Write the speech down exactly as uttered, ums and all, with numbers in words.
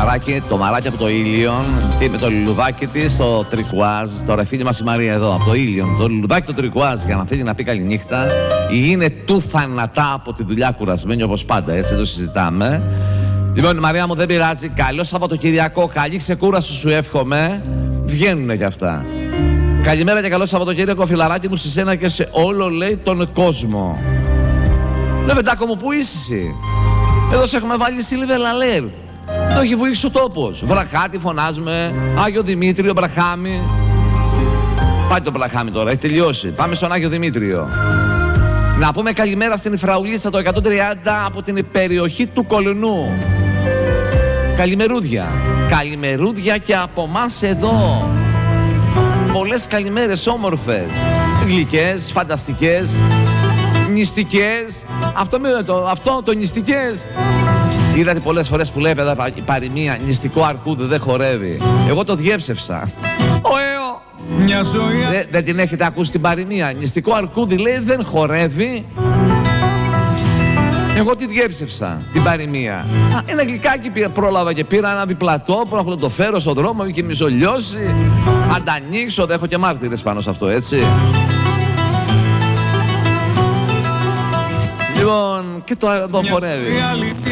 μαράκι, το μαράκι από το Ήλιον, με το λουλουδάκι της, το τρικουάζ. Τώρα φίλη μας η Μαρία εδώ, από το Ήλιον. Το λουλουδάκι το τρικουάζ για να θέλει να πει καληνύχτα. Είναι του θανατά από τη δουλειά κουρασμένη όπως πάντα, έτσι το συζητάμε. Λοιπόν, η Μαρία μου δεν πειράζει. Καλό Σαββατοκυριακό, καλή ξεκούραση σου εύχομαι. Βγαίνουνε κι αυτά. Καλημέρα και καλό Σαββατοκύριακο, φιλαράκι μου, σε σένα και σε όλο, λέει, τον κόσμο. Λέω, Βεντάκο μου, πού είσαι εσύ? Εδώ σε έχουμε βάλει Silver Alert. Εδώ έχει βοήξει ο τόπος. Βραχάτη φωνάζουμε, Άγιο Δημήτριο, Μπραχάμι. Πάει το Μπραχάμι τώρα, έχει τελειώσει. Πάμε στον Άγιο Δημήτριο. Να πούμε καλημέρα στην Φραουλίτσα το εκατόν τριάντα από την περιοχή του Κολουνού. Καλημερούδια. Καλημερούδια και από εμάς εδώ. Πολλές καλημέρες όμορφες, γλυκές, φανταστικές, νηστικές. Αυτό, με, το, αυτό το νηστικές. Είδατε πολλές φορές που λέει παιδά, η παροιμία, νηστικό αρκούδι δεν χορεύει. Εγώ το διέψευσα. Ωέω! Δεν, δεν την έχετε ακούσει την παροιμία? Νηστικό αρκούδι, λέει, δεν χορεύει. Εγώ τη διέψευσα την παροιμία. Α, ένα γλυκάκι πρόλαβα και πήρα ένα διπλατό που να το φέρω στον δρόμο, είχε μισολιώσει. Αν τα ανοίξω, δεν έχω και μάρτυρες πάνω σε αυτό, έτσι. Λοιπόν, και τώρα εδώ χορεύει.